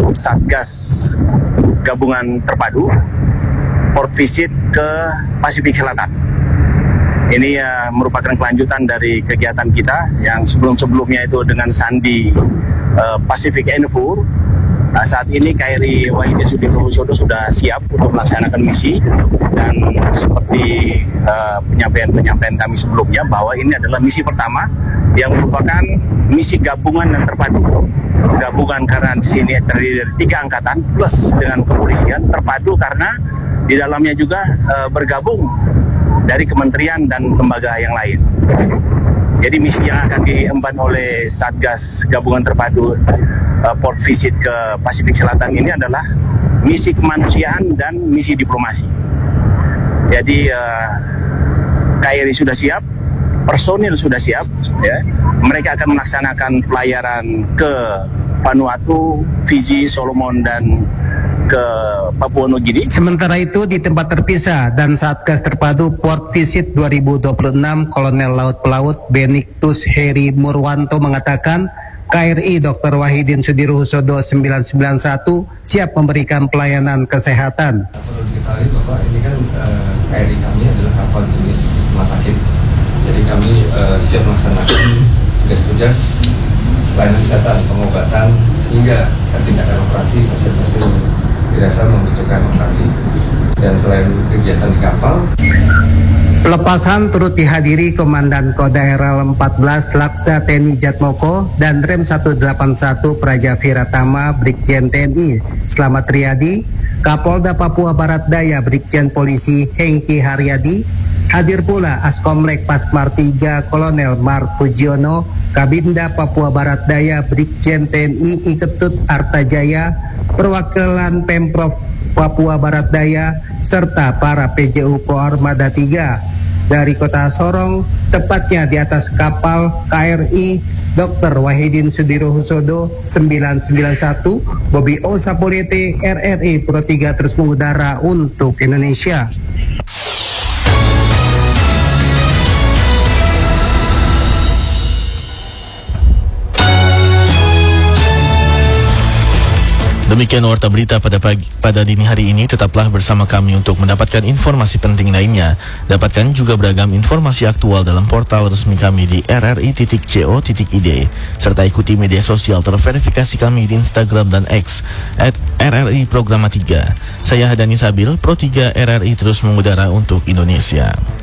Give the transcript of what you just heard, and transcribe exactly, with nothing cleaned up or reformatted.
Satgas Gabungan Terpadu port visit ke Pasifik Selatan. Ini uh, merupakan kelanjutan dari kegiatan kita yang sebelum-sebelumnya itu dengan Sandi uh, Pacific Endeavour. Nah, saat ini K R I Wahidin Sudirohusodo sudah siap untuk melaksanakan misi, dan seperti uh, penyampaian-penyampaian kami sebelumnya bahwa ini adalah misi pertama yang merupakan misi gabungan dan terpadu. Gabungan karena di sini terdiri dari tiga angkatan plus dengan kepolisian, terpadu karena di dalamnya juga uh, bergabung dari kementerian dan lembaga yang lain. Jadi misi yang akan diemban oleh Satgas Gabungan Terpadu uh, port visit ke Pasifik Selatan ini adalah misi kemanusiaan dan misi diplomasi. Jadi uh, K R I sudah siap, personil sudah siap, ya. Mereka akan melaksanakan pelayaran ke Vanuatu, Fiji, Solomon, dan ke Papua Nugini. Sementara itu di tempat terpisah dan Satgas Terpadu Port Visit dua ribu dua puluh enam, Kolonel Laut Pelaut Benedictus Heri Murwanto mengatakan K R I Doktor Wahidin Sudirohusodo sembilan sembilan satu siap memberikan pelayanan kesehatan. Perlu diketahui bahwa ini kan uh, K R I kami adalah kapal jenis rumah sakit, jadi kami uh, siap melaksanakan tugas-tugas pelayanan kesehatan, pengobatan, sehingga tindakan operasi pasien-pasien dirasa membutuhkan operasi. Dan selain kegiatan di kapal, pelepasan turut dihadiri Komandan Kodaeral empat belas Laksda T N I Jatmoko dan Rem seratus delapan puluh satu Praja Viratama Brigjen T N I Slamet Riyadi, Kapolda Papua Barat Daya Brigjen Polisi Hengki Haryadi, hadir pula Askomlek Pasmar tiga Kolonel Mar Pujiono, Kabinda Papua Barat Daya Brigjen T N I Iketut Artajaya, perwakilan Pemprov Papua Barat Daya, serta para P J U Koarmada tiga. Dari kota Sorong, tepatnya di atas kapal K R I Doktor Wahidin Sudirohusodo sembilan sembilan satu, Bobi O Sapolete, R R I Pro tiga terus mengudara untuk Indonesia. Demikian warta berita pada pagi, pada dini hari ini. Tetaplah bersama kami untuk mendapatkan informasi penting lainnya. Dapatkan juga beragam informasi aktual dalam portal resmi kami di r r i titik co titik i d, serta ikuti media sosial terverifikasi kami di Instagram dan X at R R I Programa tiga. Saya Hadani Sabil, Pro tiga R R I terus mengudara untuk Indonesia.